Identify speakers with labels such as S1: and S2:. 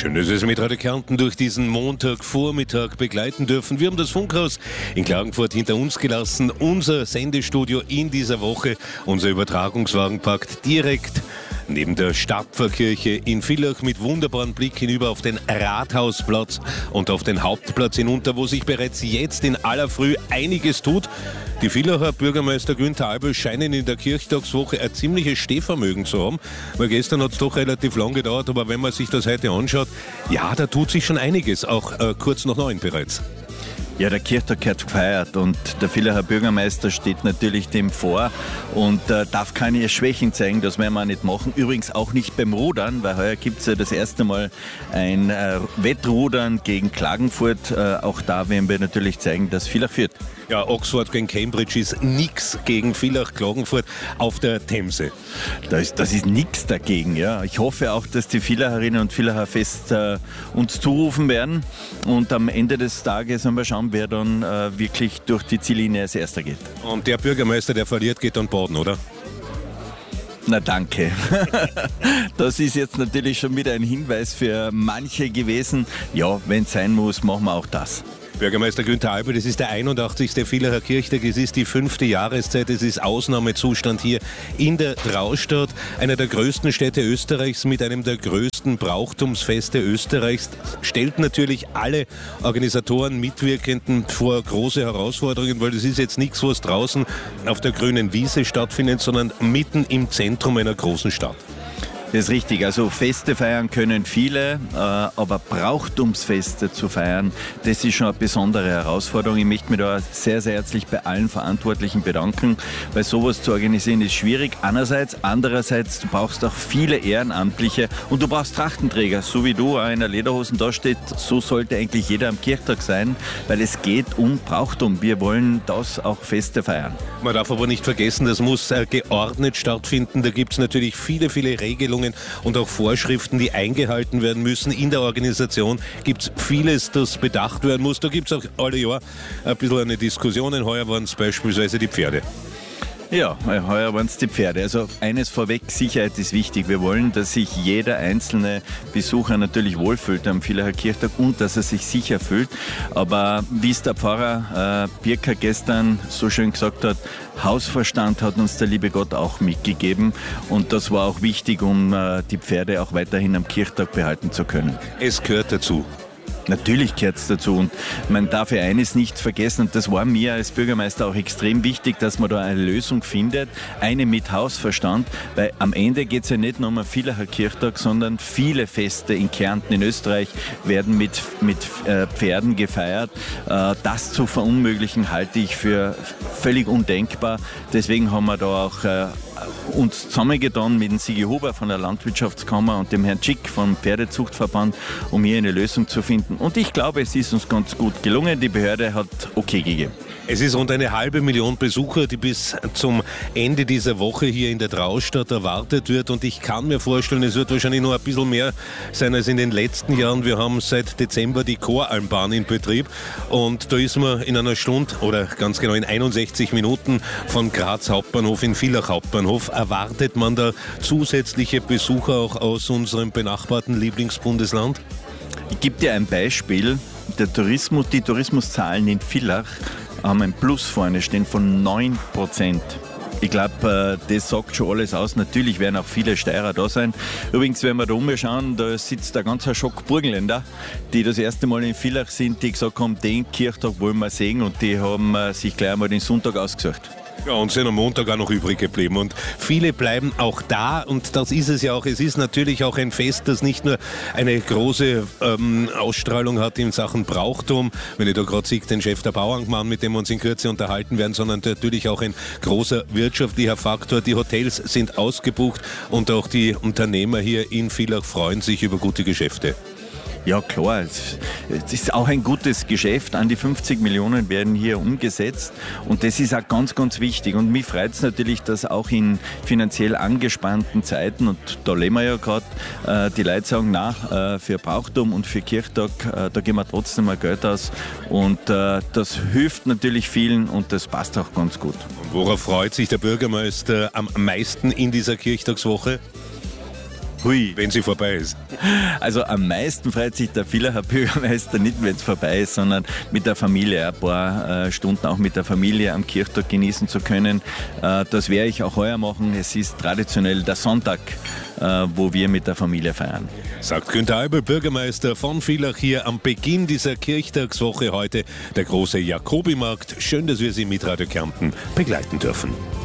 S1: Schön, dass wir es mit Radio Kärnten durch diesen Montagvormittag begleiten dürfen. Wir haben das Funkhaus in Klagenfurt hinter uns gelassen, unser Sendestudio in dieser Woche. Unser Übertragungswagen packt direkt neben der Stadtpfarrkirche in Villach mit wunderbaren Blick hinüber auf den Rathausplatz und auf den Hauptplatz hinunter, wo sich bereits jetzt in aller Früh einiges tut. Die Villacher Bürgermeister Günther Albel scheinen in der Kirchtagswoche ein ziemliches Stehvermögen zu haben, weil gestern hat es doch relativ lang gedauert, aber wenn man sich das heute anschaut, ja, da tut sich schon einiges, auch kurz nach 9 bereits.
S2: Ja, der Kirchtag gehört gefeiert und der Villacher Bürgermeister steht natürlich dem vor und darf keine Schwächen zeigen, das werden wir nicht machen. Übrigens auch nicht beim Rudern, weil heuer gibt es ja das erste Mal ein Wettrudern gegen Klagenfurt. Auch da werden wir natürlich zeigen, dass Villach führt.
S1: Ja, Oxford gegen Cambridge ist nichts gegen Villach Klagenfurt auf der Themse.
S2: Das ist nichts dagegen, ja. Ich hoffe auch, dass die Villacherinnen und Villacher fest uns zurufen werden und am Ende des Tages werden wir schauen, wer dann wirklich durch die Ziellinie als Erster geht.
S1: Und der Bürgermeister, der verliert, geht dann baden, oder?
S2: Na danke. Das ist jetzt natürlich schon wieder ein Hinweis für manche gewesen. Ja, wenn es sein muss, machen wir auch das.
S1: Bürgermeister Günther Albel, das ist der 81. Villacher Kirchtag, es ist die 5. Jahreszeit, es ist Ausnahmezustand hier in der Traustad, einer der größten Städte Österreichs mit einem der größten Brauchtumsfeste Österreichs, stellt natürlich alle Organisatoren, Mitwirkenden vor große Herausforderungen, weil das ist jetzt nichts, was draußen auf der grünen Wiese stattfindet, sondern mitten im Zentrum einer großen Stadt.
S2: Das ist richtig, also Feste feiern können viele, aber Brauchtumsfeste zu feiern, das ist schon eine besondere Herausforderung. Ich möchte mich da sehr, sehr herzlich bei allen Verantwortlichen bedanken, weil sowas zu organisieren ist schwierig. Andererseits, du brauchst auch viele Ehrenamtliche und du brauchst Trachtenträger, so wie du in der Lederhosen da steht, so sollte eigentlich jeder am Kirchtag sein, weil es geht um Brauchtum. Wir wollen das auch Feste feiern.
S1: Man darf aber nicht vergessen, das muss geordnet stattfinden. Da gibt es natürlich viele, viele Regelungen und auch Vorschriften, die eingehalten werden müssen. In der Organisation gibt es vieles, das bedacht werden muss. Da gibt es auch alle Jahr ein bisschen eine Diskussion. Heuer waren es beispielsweise die Pferde.
S2: Ja, heuer waren es die Pferde. Also eines vorweg, Sicherheit ist wichtig. Wir wollen, dass sich jeder einzelne Besucher natürlich wohlfühlt am Villacher Kirchtag und dass er sich sicher fühlt. Aber wie es der Pfarrer Birker gestern so schön gesagt hat, Hausverstand hat uns der liebe Gott auch mitgegeben und das war auch wichtig, um die Pferde auch weiterhin am Kirchtag behalten zu können.
S1: Es gehört dazu.
S2: Natürlich gehört es dazu und man darf ja eines nicht vergessen und das war mir als Bürgermeister auch extrem wichtig, dass man da eine Lösung findet, eine mit Hausverstand, weil am Ende geht es ja nicht nur um einen Villacher Kirchtag, sondern viele Feste in Kärnten, in Österreich werden mit Pferden gefeiert. Das zu verunmöglichen halte ich für völlig undenkbar, deswegen haben wir da auch uns zusammengetan mit dem Sigi Huber von der Landwirtschaftskammer und dem Herrn Schick vom Pferdezuchtverband, um hier eine Lösung zu finden. Und ich glaube, es ist uns ganz gut gelungen. Die Behörde hat okay gegeben.
S1: Es ist rund 500.000 Besucher, die bis zum Ende dieser Woche hier in der Traustad erwartet wird. Und ich kann mir vorstellen, es wird wahrscheinlich noch ein bisschen mehr sein als in den letzten Jahren. Wir haben seit Dezember die Choralmbahn in Betrieb. Und da ist man in einer Stunde oder ganz genau in 61 Minuten von Graz Hauptbahnhof in Villach Hauptbahnhof. Erwartet man da zusätzliche Besucher auch aus unserem benachbarten Lieblingsbundesland?
S2: Ich gebe dir ein Beispiel. Die Tourismuszahlen in Villach haben ein Plus vorne stehen von 9%. Ich glaube, das sagt schon alles aus. Natürlich werden auch viele Steirer da sein. Übrigens, wenn wir da umschauen, da sitzt ein ganzer Schock Burgenländer, die das erste Mal in Villach sind, die gesagt haben, den Kirchtag wollen wir sehen und die haben sich gleich einmal den Sonntag ausgesucht.
S1: Ja, und sind am Montag auch noch übrig geblieben. Und viele bleiben auch da. Und das ist es ja auch. Es ist natürlich auch ein Fest, das nicht nur eine große Ausstrahlung hat in Sachen Brauchtum. Wenn ich da gerade sehe, den Chef der Bauerngemeinde, mit dem wir uns in Kürze unterhalten werden, sondern natürlich auch ein großer wirtschaftlicher Faktor. Die Hotels sind ausgebucht und auch die Unternehmer hier in Villach freuen sich über gute Geschäfte.
S2: Ja klar, es ist auch ein gutes Geschäft. An die 50 Millionen werden hier umgesetzt und das ist auch ganz, ganz wichtig. Und mich freut es natürlich, dass auch in finanziell angespannten Zeiten, und da leben wir ja gerade, die Leute sagen, für Brauchtum und für Kirchtag, da geben wir trotzdem mal Geld aus. Und das hilft natürlich vielen und das passt auch ganz gut.
S1: Und worauf freut sich der Bürgermeister am meisten in dieser Kirchtagswoche?
S2: Hui.
S1: wenn sie vorbei ist?
S2: Also am meisten freut sich der Villacher Bürgermeister nicht, wenn es vorbei ist, sondern mit der Familie. Ein paar Stunden auch mit der Familie am Kirchtag genießen zu können. Das werde ich auch heuer machen. Es ist traditionell der Sonntag, wo wir mit der Familie feiern.
S1: Sagt Günther Eibl, Bürgermeister von Villach, hier am Beginn dieser Kirchtagswoche heute, der große Jakobimarkt. Schön, dass wir Sie mit Radio Kärnten begleiten dürfen.